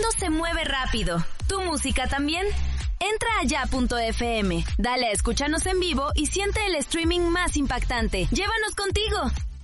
mundo se mueve rápido. ¿Tu música también? Entra a ya.fm, dale a escúchanos en vivo y siente el streaming más impactante. ¡Llévanos contigo!